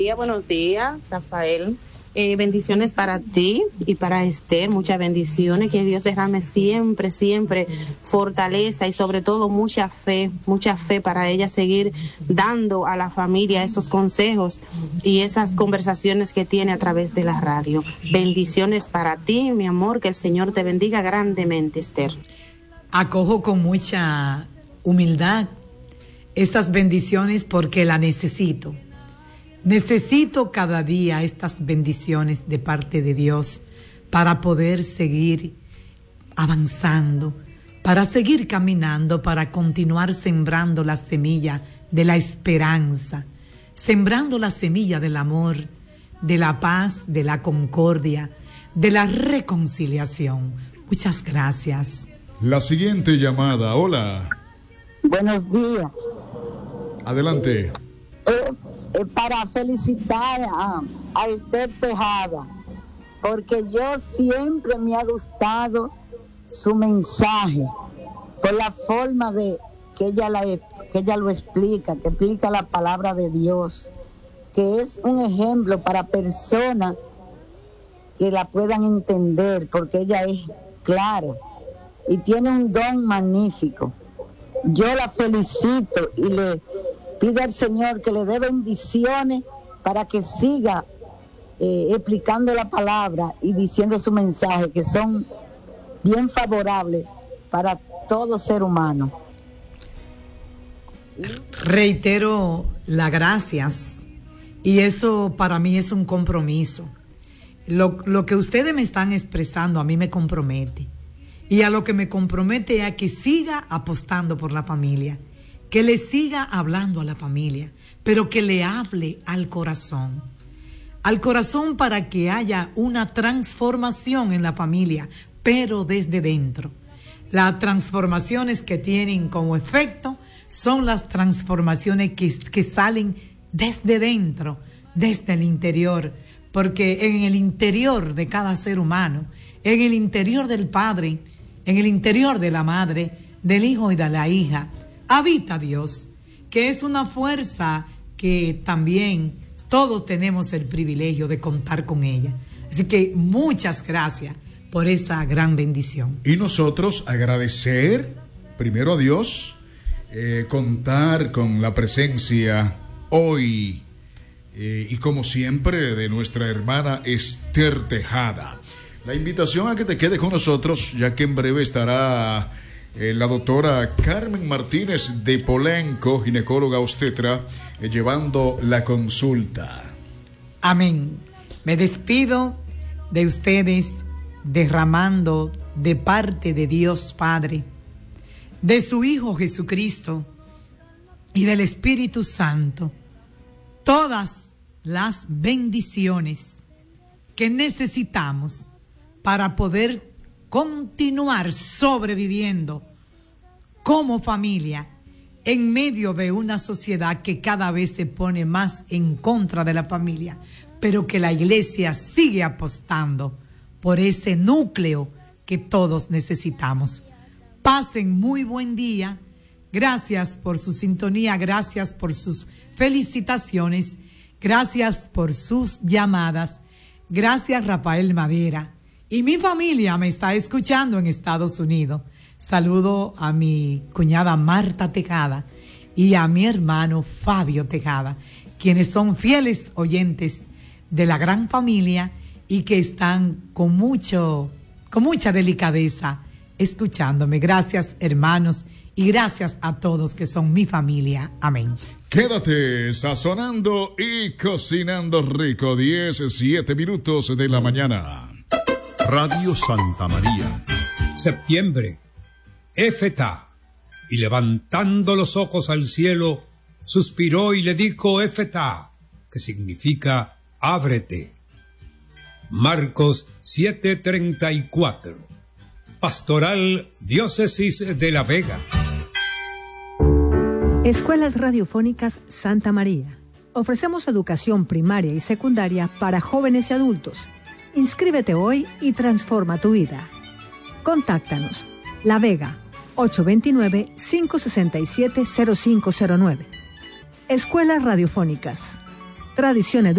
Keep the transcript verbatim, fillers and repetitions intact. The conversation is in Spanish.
Buenos días, Rafael. Eh, bendiciones para ti y para Esther, muchas bendiciones, que Dios derrame siempre, siempre fortaleza y sobre todo mucha fe, mucha fe para ella seguir dando a la familia esos consejos y esas conversaciones que tiene a través de la radio. Bendiciones para ti, mi amor, que el Señor te bendiga grandemente, Esther. Acojo con mucha humildad estas bendiciones porque la necesito. Necesito cada día estas bendiciones de parte de Dios para poder seguir avanzando, para seguir caminando, para continuar sembrando la semilla de la esperanza, sembrando la semilla del amor, de la paz, de la concordia, de la reconciliación. Muchas gracias. La siguiente llamada, hola. Buenos días. Adelante. Eh, eh, para felicitar a, a Esther Tejada, porque yo siempre me ha gustado su mensaje, por la forma de que ella, la, que ella lo explica, que explica la palabra de Dios, que es un ejemplo para personas que la puedan entender, porque ella es clara y tiene un don magnífico. Yo la felicito y le pido al Señor que le dé bendiciones para que siga eh, explicando la palabra y diciendo su mensaje, que son bien favorables para todo ser humano. Reitero las gracias y eso para mí es un compromiso. Lo, lo que ustedes me están expresando a mí me compromete, y a lo que me compromete es a que siga apostando por la familia, que le siga hablando a la familia, pero que le hable al corazón. Al corazón para que haya una transformación en la familia, pero desde dentro. Las transformaciones que tienen como efecto son las transformaciones que, que salen desde dentro, desde el interior, porque en el interior de cada ser humano, en el interior del padre, en el interior de la madre, del hijo y de la hija, habita Dios, que es una fuerza que también todos tenemos el privilegio de contar con ella. Así que muchas gracias por esa gran bendición. Y nosotros agradecer primero a Dios, eh, contar con la presencia hoy eh, y como siempre de nuestra hermana Esther Tejada. La invitación a que te quedes con nosotros, ya que en breve estará Eh, la doctora Carmen Martínez de Polenco, ginecóloga obstetra, eh, llevando la consulta. Amén. Me despido de ustedes derramando de parte de Dios Padre, de su Hijo Jesucristo y del Espíritu Santo todas las bendiciones que necesitamos para poder continuar sobreviviendo como familia en medio de una sociedad que cada vez se pone más en contra de la familia, pero que la iglesia sigue apostando por ese núcleo que todos necesitamos. Pasen muy buen día. Gracias por su sintonía, gracias por sus felicitaciones, gracias por sus llamadas. Gracias, Rafael Madera. Y mi familia me está escuchando en Estados Unidos. Saludo a mi cuñada Marta Tejada y a mi hermano Fabio Tejada, quienes son fieles oyentes de la gran familia y que están con mucho, con mucha delicadeza escuchándome. Gracias, hermanos, y gracias a todos que son mi familia. Amén. Quédate sazonando y cocinando rico. diez, siete minutos de la mañana. Radio Santa María. Septiembre. Éfeta. Y levantando los ojos al cielo, suspiró y le dijo Éfeta, que significa ábrete. Marcos siete treinta y cuatro. Pastoral Diócesis de La Vega. Escuelas Radiofónicas Santa María. Ofrecemos educación primaria y secundaria para jóvenes y adultos. Inscríbete hoy y transforma tu vida. Contáctanos. La Vega, ocho dos nueve, cinco seis siete, cero cinco cero nueve. Escuelas Radiofónicas. Tradición educativa.